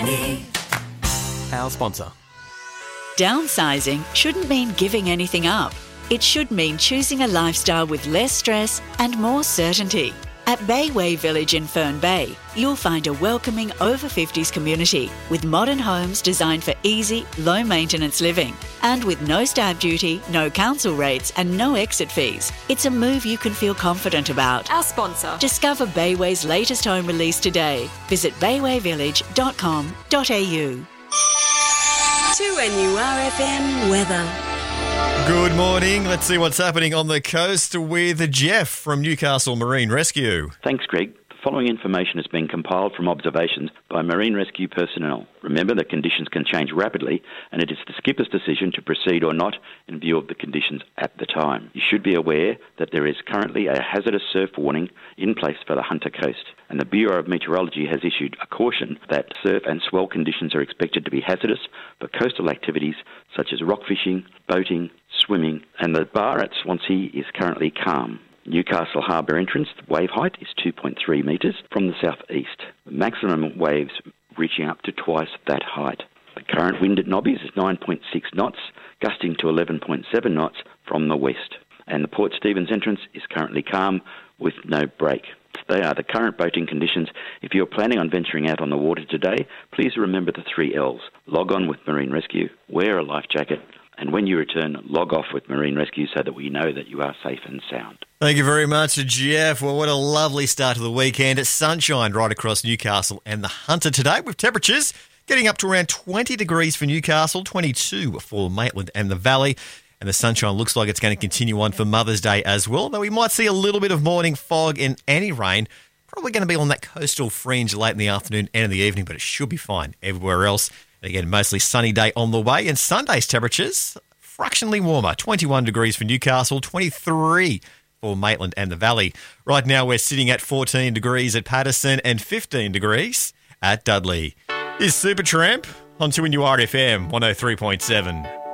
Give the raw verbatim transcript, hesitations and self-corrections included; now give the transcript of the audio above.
Danny. Our sponsor. Downsizing shouldn't mean giving anything up. It should mean choosing a lifestyle with less stress and more certainty. At Bayway Village in Fern Bay, you'll find a welcoming over fifties community with modern homes designed for easy, low-maintenance living. And with no stamp duty, no council rates and no exit fees, it's a move you can feel confident about. Our sponsor. Discover Bayway's latest home release today. Visit bayway village dot com dot a u. two N U R F M weather. Good morning. Let's see what's happening on the coast with Jeff from Newcastle Marine Rescue. Thanks, Greg. The following information has been compiled from observations by marine rescue personnel. Remember that conditions can change rapidly, and it is the skipper's decision to proceed or not in view of the conditions at the time. You should be aware that there is currently a hazardous surf warning in place for the Hunter Coast, and the Bureau of Meteorology has issued a caution that surf and swell conditions are expected to be hazardous for coastal activities such as rock fishing, boating, swimming, and the bar at Swansea is currently calm. Newcastle Harbour entrance wave height is two point three metres from the southeast. The maximum waves reaching up to twice that height. The current wind at Nobby's is nine point six knots, gusting to eleven point seven knots from the west. And the Port Stephens entrance is currently calm with no break. They are the current boating conditions. If you're planning on venturing out on the water today, please remember the three L's. Log on with Marine Rescue, wear a life jacket, and when you return, log off with Marine Rescue so that we know that you are safe and sound. Thank you very much, Jeff. Well, what a lovely start to the weekend. It's sunshine right across Newcastle and the Hunter today, with temperatures getting up to around twenty degrees for Newcastle, twenty-two for Maitland and the Valley. And the sunshine looks like it's going to continue on for Mother's Day as well, though we might see a little bit of morning fog and any rain. Probably going to be on that coastal fringe late in the afternoon and in the evening, but it should be fine everywhere else. And again, mostly sunny day on the way. And Sunday's temperatures, fractionally warmer, twenty-one degrees for Newcastle, twenty-three for Maitland and the Valley. Right now we're sitting at fourteen degrees at Patterson and fifteen degrees at Dudley. Is Supertramp on two N U R F M one oh three point seven.